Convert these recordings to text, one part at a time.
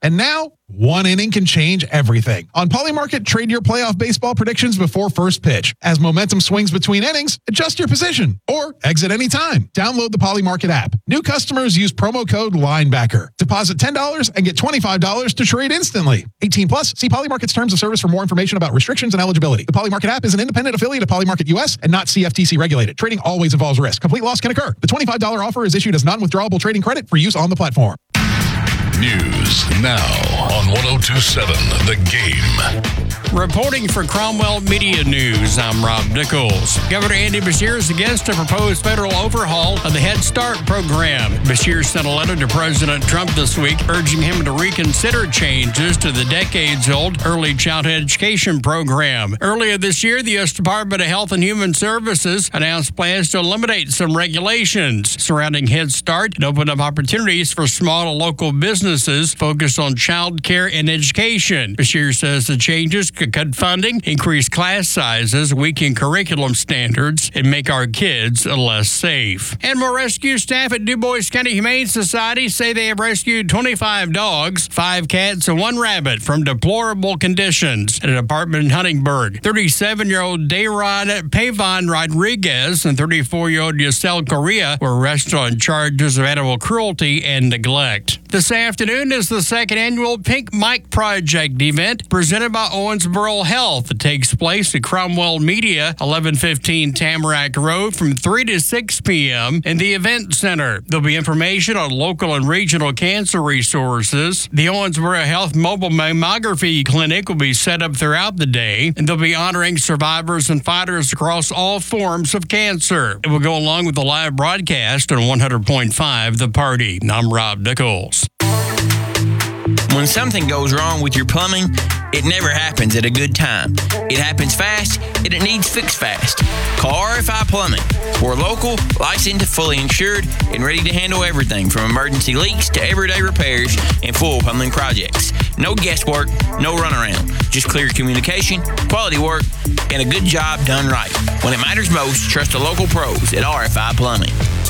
And now, one inning can change everything. On Polymarket, trade your playoff baseball predictions before first pitch. As momentum swings between innings, adjust your position or exit anytime. Download the Polymarket app. New customers use promo code LINEBACKER. Deposit $10 and get $25 to trade instantly. 18 plus. See Polymarket's terms of service for more information about restrictions and eligibility. The Polymarket app is an independent affiliate of Polymarket US and not CFTC regulated. Trading always involves risk. Complete loss can occur. The $25 offer is issued as non-withdrawable trading credit for use on the platform. News now on 102.7 The Game. Reporting for Cromwell Media News, I'm Rob Nichols. Governor Andy Beshear is against a proposed federal overhaul of the Head Start program. Beshear sent a letter to President Trump this week urging him to reconsider changes to the decades-old early childhood education program. Earlier this year, the U.S. Department of Health and Human Services announced plans to eliminate some regulations surrounding Head Start and open up opportunities for small and local businesses focused on child care and education. Beshear says the changes could cut funding, increase class sizes, weaken curriculum standards, and make our kids less safe. Animal rescue staff at DuBois County Humane Society say they have rescued 25 dogs, 5 cats, and 1 rabbit from deplorable conditions at an apartment in Huntingburg. 37-year-old Dayrod Pavon Rodriguez and 34-year-old Yasel Correa were arrested on charges of animal cruelty and neglect. This afternoon is the second annual Pink Mike Project event presented by Owensboro Health. It takes place at Cromwell Media, 1115 Tamarack Road from 3 to 6 p.m. in the Event Center. There'll be information on local and regional cancer resources. The Owensboro Health Mobile Mammography Clinic will be set up throughout the day, and they'll be honoring survivors and fighters across all forms of cancer. It will go along with the live broadcast on 100.5 The Party. I'm Rob Nichols. When something goes wrong with your plumbing, it never happens at a good time. It happens fast, and it needs fixed fast. Call RFI Plumbing. We're local, licensed, fully insured, and ready to handle everything from emergency leaks to everyday repairs and full plumbing projects. No guesswork, no runaround. Just clear communication, quality work, and a good job done right. When it matters most, trust the local pros at RFI Plumbing.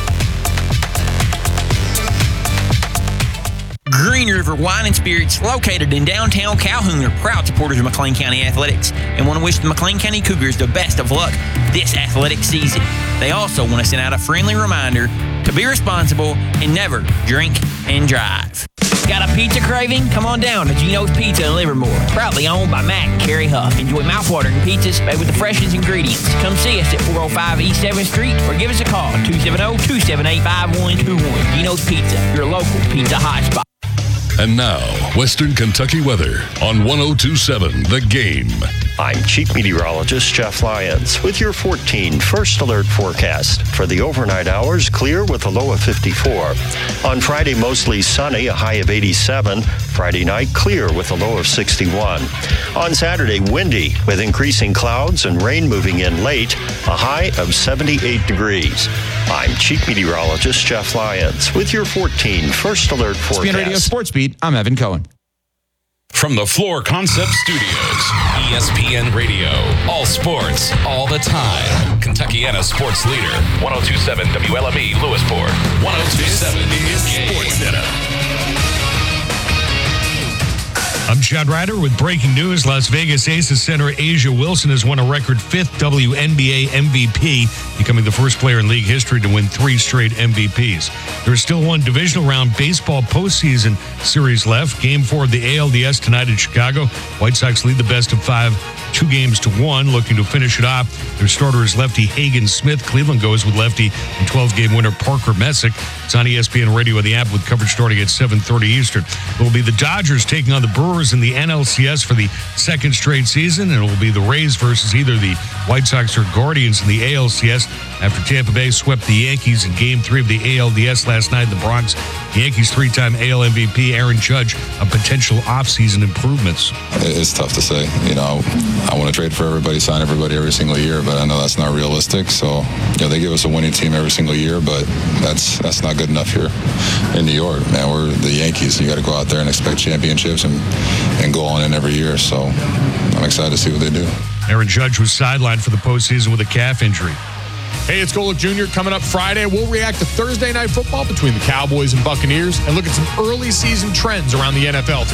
Green River Wine and Spirits, located in downtown Calhoun, are proud supporters of McLean County Athletics and want to wish the McLean County Cougars the best of luck this athletic season. They also want to send out a friendly reminder to be responsible and never drink and drive. Got a pizza craving? Come on down to Gino's Pizza in Livermore. Proudly owned by Matt and Carrie Huff. Enjoy mouthwatering pizzas made with the freshest ingredients. Come see us at 405 East 7th Street or give us a call at 270-278-5121. Gino's Pizza, your local pizza hotspot. And now, Western Kentucky weather on 102.7 The Game. I'm Chief Meteorologist Jeff Lyons with your 14 First Alert forecast. For the overnight hours, clear with a low of 54. On Friday, mostly sunny, a high of 87. Friday night, clear with a low of 61. On Saturday, windy with increasing clouds and rain moving in late, a high of 78 degrees. I'm Chief Meteorologist Jeff Lyons with your 14 First Alert forecast. ESPN Radio Sports Beat, I'm Evan Cohen. From the Floor Concept Studios, ESPN Radio. All sports, all the time. Kentuckiana sports leader. 102.7 WLME Lewisport. 102.7 is Sports Center. I'm Chad Ryder with breaking news. Las Vegas Aces center Asia Wilson has won a record 5th WNBA MVP, becoming the first player in league history to win 3 straight MVPs. There's still one divisional round baseball postseason series left. Game 4 of the ALDS tonight in Chicago. White Sox lead the best of 5, 2-1, looking to finish it off. Their starter is lefty Hagen Smith. Cleveland goes with lefty and 12-game winner Parker Messick. It's on ESPN Radio and the app with coverage starting at 7:30 Eastern. It will be the Dodgers taking on the Brewers in the NLCS for the second straight season, and it will be the Rays versus either the White Sox or Guardians in the ALCS after Tampa Bay swept the Yankees in Game 3 of the ALDS last night in the Bronx. The Yankees' 3-time AL MVP Aaron Judge on potential offseason improvements. It's tough to say. I want to trade for everybody, sign everybody every single year, but I know that's not realistic. So, they give us a winning team every single year, but that's not good enough here in New York. Man, we're the Yankees. You got to go out there and expect championships and go on in every year. So I'm excited to see what they do. Aaron Judge was sidelined for the postseason with a calf injury. Hey, it's Golick Jr. coming up Friday. We'll react to Thursday Night Football between the Cowboys and Buccaneers and look at some early season trends around the NFL.